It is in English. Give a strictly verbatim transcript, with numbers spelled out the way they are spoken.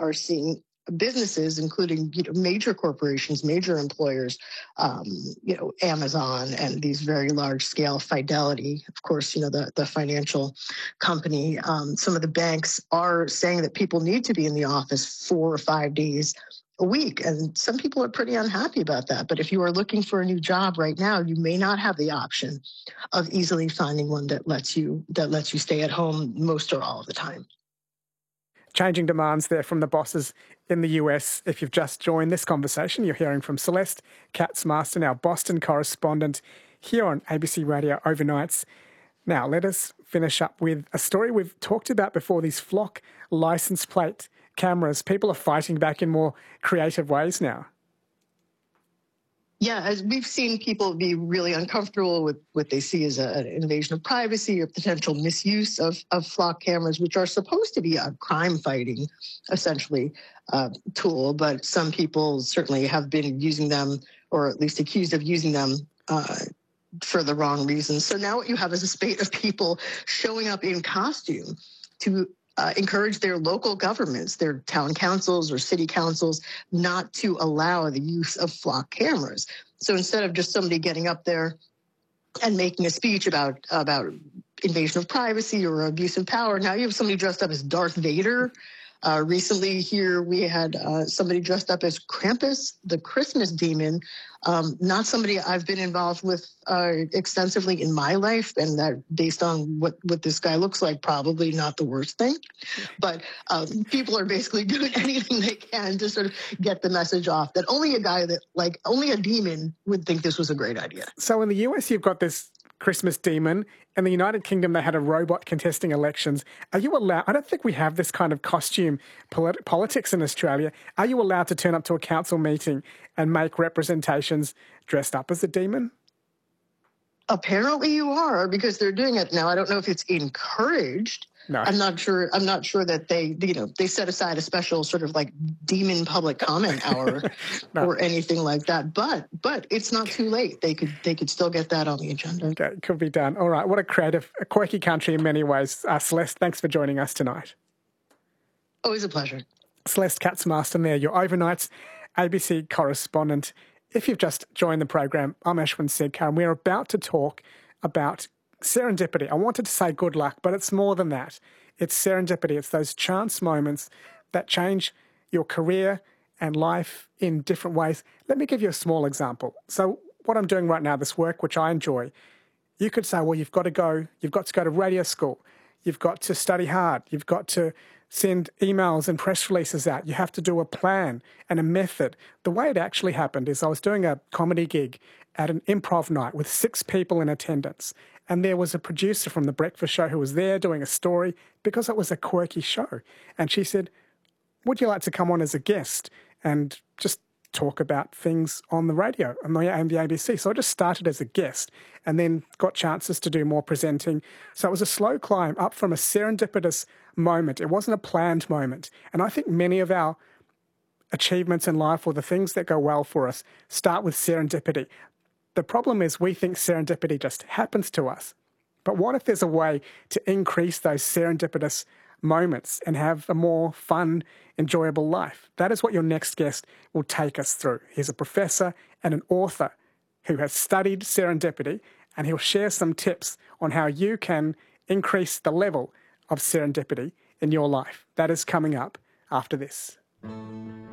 are seeing businesses, including you know, major corporations, major employers, um, you know, Amazon and these very large scale Fidelity, of course, you know, the, the financial company. Um, some of the banks are saying that people need to be in the office four or five days a week. And some people are pretty unhappy about that. But if you are looking for a new job right now, you may not have the option of easily finding one that lets you that lets you stay at home most or all of the time. Changing demands there from the bosses in the U S. If you've just joined this conversation, you're hearing from Celeste Katz-Marston, our Boston correspondent, here on A B C Radio Overnights. Now, let us finish up with a story we've talked about before, these flock license plate cameras. People are fighting back in more creative ways now. Yeah, as we've seen people be really uncomfortable with what they see as a, an invasion of privacy or potential misuse of, of flock cameras, which are supposed to be a crime-fighting, essentially, uh, tool. But some people certainly have been using them, or at least accused of using them, uh, for the wrong reasons. So now what you have is a spate of people showing up in costume to Uh, encourage their local governments, their town councils or city councils, not to allow the use of flock cameras. So instead of just somebody getting up there and making a speech about about invasion of privacy or abuse of power, now you have somebody dressed up as Darth Vader. Uh, recently here we had uh, somebody dressed up as Krampus, the Christmas demon, um, not somebody I've been involved with uh, extensively in my life, and that based on what, what this guy looks like, probably not the worst thing. But um, people are basically doing anything they can to sort of get the message off that only a guy that, like, only a demon would think this was a great idea. So in the U S, you've got this Christmas demon. In the United Kingdom, they had a robot contesting elections. Are you allowed, I don't think we have this kind of costume polit- politics in Australia. Are you allowed to turn up to a council meeting and make representations dressed up as a demon? Apparently you are, because they're doing it now. I don't know if it's encouraged. No. I'm not sure. I'm not sure that they, you know, they set aside a special sort of like demon public comment hour no. or anything like that. But, but it's not too late. They could, they could still get that on the agenda. Okay, could be done. All right. What a creative, a quirky country in many ways. Uh, Celeste, thanks for joining us tonight. Always a pleasure. Celeste Katz-Marston there, your overnights A B C correspondent. If you've just joined the program, I'm Ashwin Sedkar, and we're about to talk about serendipity. I wanted to say good luck, but it's more than that. It's serendipity. It's those chance moments that change your career and life in different ways. Let me give you a small example. So what I'm doing right now, this work, which I enjoy, you could say, well, you've got to go, you've got to go to radio school. You've got to study hard. You've got to send emails and press releases out. You have to do a plan and a method. The way it actually happened is I was doing a comedy gig at an improv night with six people in attendance. And there was a producer from The Breakfast Show who was there doing a story because it was a quirky show. And she said, would you like to come on as a guest and just talk about things on the radio and the A B C? So I just started as a guest and then got chances to do more presenting. So it was a slow climb up from a serendipitous moment. It wasn't a planned moment. And I think many of our achievements in life or the things that go well for us start with serendipity. The problem is we think serendipity just happens to us. But what if there's a way to increase those serendipitous moments and have a more fun, enjoyable life? That is what your next guest will take us through. He's a professor and an author who has studied serendipity, and he'll share some tips on how you can increase the level of serendipity in your life. That is coming up after this.